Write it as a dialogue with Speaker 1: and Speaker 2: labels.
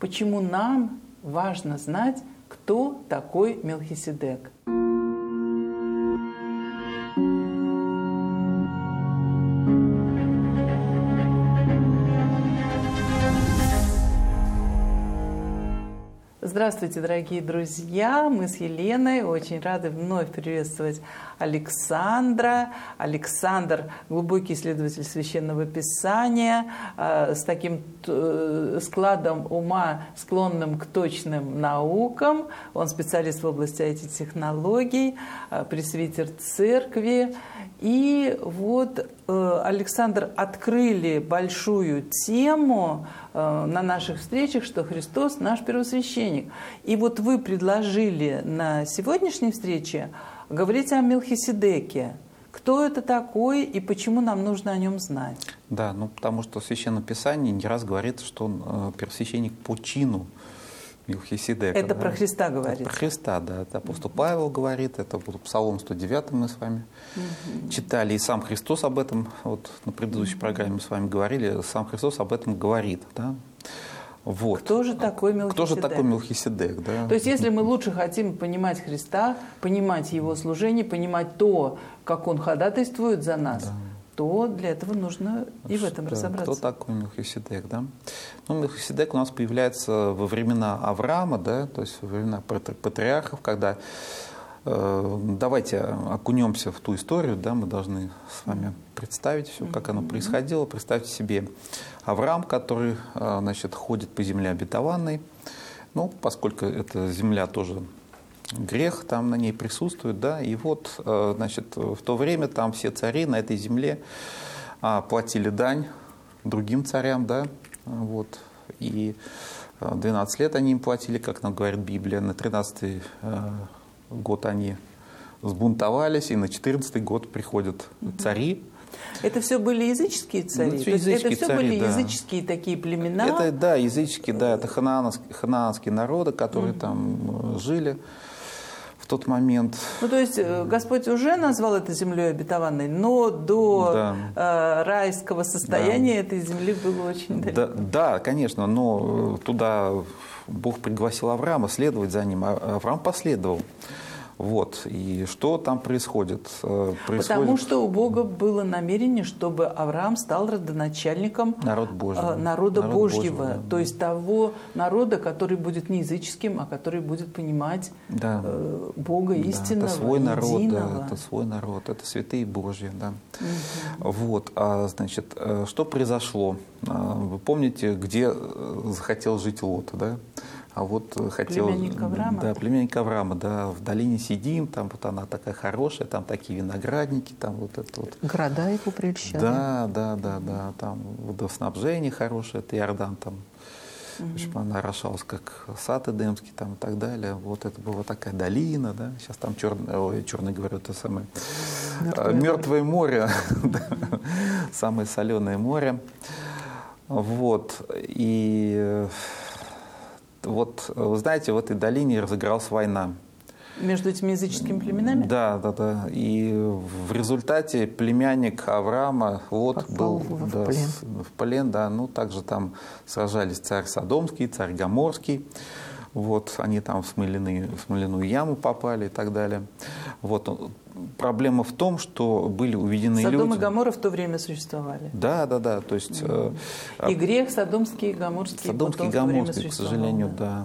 Speaker 1: почему нам важно знать, кто такой Мелхиседек. Здравствуйте, дорогие друзья! Мы с Еленой очень рады вновь приветствовать Александра. Александр – глубокий исследователь Священного Писания, с таким складом ума, склонным к точным наукам. Он специалист в области IT-технологий, пресвитер церкви. И вот, Александр, открыли большую тему на наших встречах, что Христос наш первосвященник. И вот вы предложили на сегодняшней встрече говорить о Мелхиседеке. Кто это такой и почему нам нужно о нем знать?
Speaker 2: Да, потому что в Священном Писании не раз говорится, что он первосвященник по чину Мелхиседека.
Speaker 1: Это про Христа говорится?
Speaker 2: Про Христа, да. Это апостол Павел говорит, это Псалом 109 мы с вами читали, и сам Христос об этом, вот на предыдущей программе мы с вами говорили, сам Христос об этом говорит, да. Вот.
Speaker 1: Кто же такой Мелхиседек?
Speaker 2: Кто же такой Мелхиседек, да?
Speaker 1: То есть, если мы лучше хотим понимать Христа, понимать Его служение, понимать то, как Он ходатайствует за нас, да, то для этого нужно и в этом разобраться.
Speaker 2: Кто такой Мелхиседек, да? Мелхиседек у нас появляется во времена Авраама, да, то есть во времена патриархов, когда давайте окунемся в ту историю, да, мы должны с вами представить все, как оно происходило. Представьте себе Авраам, который, значит, ходит по земле обетованной. Поскольку эта земля тоже грех там на ней присутствует, да, и вот, значит, в то время там все цари на этой земле платили дань другим царям, да, вот, и 12 лет они им платили, как нам говорит Библия, на 13-й год они сбунтовались, и на 14-й год приходят цари.
Speaker 1: Это все были языческие цари?
Speaker 2: Это все
Speaker 1: были
Speaker 2: да.
Speaker 1: языческие такие племена?
Speaker 2: Это, да, языческие, да, это ханаанские народы, которые там жили в тот момент.
Speaker 1: То есть Господь уже назвал это землей обетованной, но до райского состояния этой земли было очень далеко.
Speaker 2: Да, конечно, но туда Бог пригласил Авраама следовать за ним, а Авраам последовал. Вот. И что там происходит?
Speaker 1: Потому что у Бога было намерение, чтобы Авраам стал родоначальником народа Божьего. Да. То есть того народа, который будет не языческим, а который будет понимать Бога истинного,
Speaker 2: это свой народ,
Speaker 1: единого.
Speaker 2: Да, это свой народ, это святые Божьи. Да. Вот. Значит, что произошло? Вы помните, где захотел жить Лот, да? А вот хотел...
Speaker 1: Племянник Авраама?
Speaker 2: Да, племянник Авраама, да. В долине Сидим, там вот она такая хорошая, там такие виноградники, там вот это вот.
Speaker 3: Города его прельщали.
Speaker 2: Да. Там водоснабжение хорошее, это Иордан там. В общем, она орошалась как сад Эдемский там и так далее. Вот это была такая долина, да. Сейчас там черный говорю, это самое Мертвое море, самое соленое море. Вот. И вот, вы знаете, в этой долине разыгралась война.
Speaker 1: Между этими языческими племенами?
Speaker 2: Да. И в результате племянник Авраама Лот был в плен. Да. Также там сражались царь Содомский, царь Гоморский. Вот, они там в смоляную яму попали и так далее. Вот. Проблема в том, что были уведены люди...
Speaker 1: Содом и Гоморра в то время существовали?
Speaker 2: Да. То есть,
Speaker 1: и грех Содомский и Гоморский
Speaker 2: к сожалению, да.